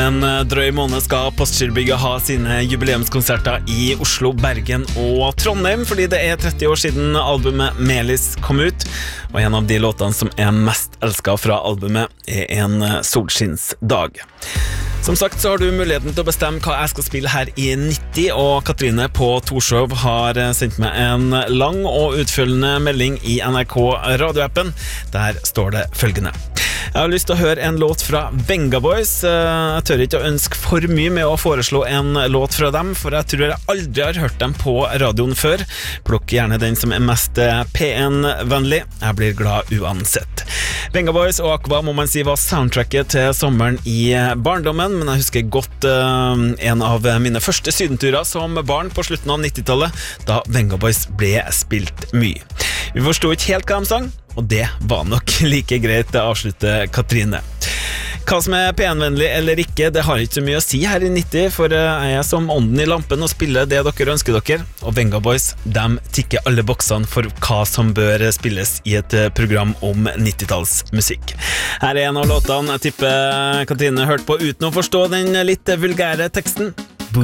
en drøy måned skal Postgirobygget ha sine jubileumskonserter i Oslo, Bergen og Trondheim, fordi det er 30 år siden albumet Melis kom ut, og en av de låtene som er mest elsket fra albumet er En solskinnsdag. Som sagt så har du muligheten til å bestemme hva jeg skal spille her i 90, og Katrine på Torshov har sendt meg en lang og utfyllende melding i NRK radioappen. Der står det følgende: Jeg har lyst til å høre en låt fra Venga Boys. Jeg tør ikke å ønske for mye med å foreslå en låt fra dem, for jeg tror jeg aldri har hørt dem på radioen før. Plukk gjerne den som er mest P1-vennlig. Jeg blir glad uansett. Venga Boys og Aqua må man si var soundtracket til sommeren i barndommen, men jeg husker godt en av mine første sydenturer som barn på slutten av 90-tallet, da Venga Boys ble spilt mye. Vi forstod ikke helt hva de sang, og det var nok like greit, avslutter Katrine. Hva som er P1-vennlig eller ikke, det har ikke så mye å si her i 90, for jeg er som ånden i lampen og spiller det dere ønsker dere, og Venga Boys, de tikker alle boksene for hva som bør spilles i et program om 90-tallsmusikk. Her er en av låtene jeg tipper Katrine hørte på uten å forstå den litt vulgære teksten.